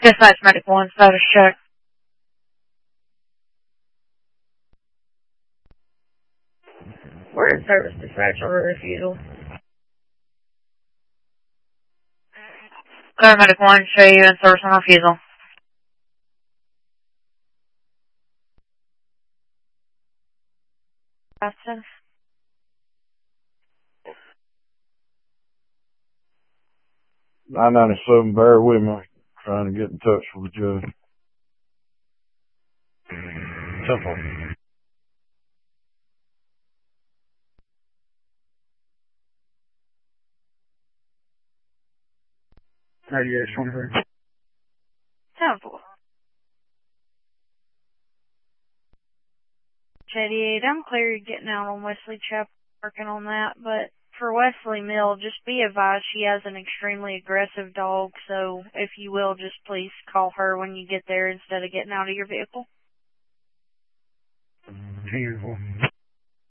Dispatch Medic 1, status check. We're in service dispatch order refusal. Medic 1, show you in service on refusal. Austin. 997, bear with me. Trying to get in touch with the judge. Simple. How do you get 23? Simple. 88, I'm clear you're getting out on Wesley Chapel, working on that, but for Wesley Mill, just be advised she has an extremely aggressive dog, so if you will, just please call her when you get there instead of getting out of your vehicle. Beautiful.